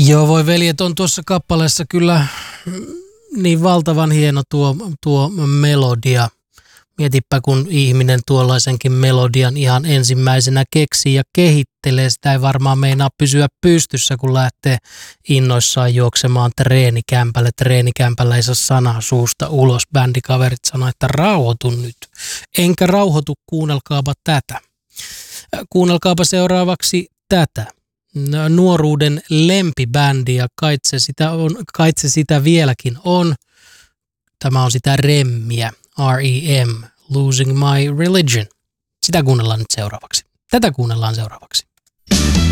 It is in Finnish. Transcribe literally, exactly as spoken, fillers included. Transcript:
Joo, voi veljet, on tuossa kappaleessa kyllä niin valtavan hieno tuo, tuo melodia. Mietipä, kun ihminen tuollaisenkin melodian ihan ensimmäisenä keksii ja kehittelee. Sitä ei varmaan meinaa pysyä pystyssä, kun lähtee innoissaan juoksemaan treenikämpälle. Treenikämpällä ei saa sanaa suusta ulos. Bändikaverit sanoo, että rauhoitu nyt. Enkä rauhoitu, kuunnelkaapa tätä. Kuunnelkaapa seuraavaksi tätä. Nuoruuden lempibändi ja kaitse sitä, on, kaitse sitä vieläkin on. Tämä on sitä remmiä. R E M, Losing My Religion. Sitä kuunnellaan nyt seuraavaksi. Tätä kuunnellaan seuraavaksi.